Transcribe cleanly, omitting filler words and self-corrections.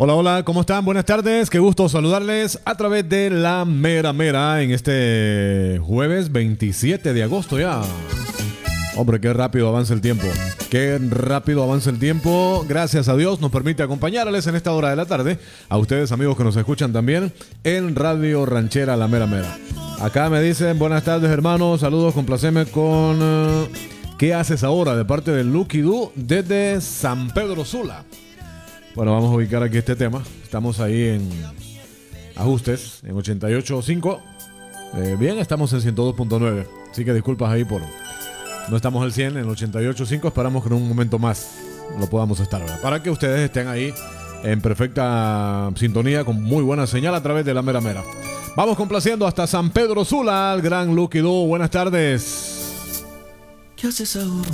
Hola, hola, ¿cómo están? Buenas tardes, qué gusto saludarles a través de La Mera Mera en este jueves 27 de agosto ya. Hombre, qué rápido avanza el tiempo, qué rápido avanza el tiempo. Gracias a Dios nos permite acompañarles en esta hora de la tarde. A ustedes, amigos que nos escuchan también en Radio Ranchera La Mera Mera. Acá me dicen, buenas tardes hermanos, saludos, complaceme con... ¿Qué haces ahora? De parte de Lucky Du desde San Pedro Sula. Bueno, vamos a ubicar aquí este tema. Estamos ahí en ajustes, en 88.5. Bien, estamos en 102.9. Así que disculpas ahí por... No estamos al 100, en 88.5. Esperamos que en un momento más lo podamos estar, ¿verdad? Para que ustedes estén ahí en perfecta sintonía, con muy buena señal a través de La Mera Mera. Vamos complaciendo hasta San Pedro Sula al gran Lucky Du. Buenas tardes. ¿Qué haces ahora?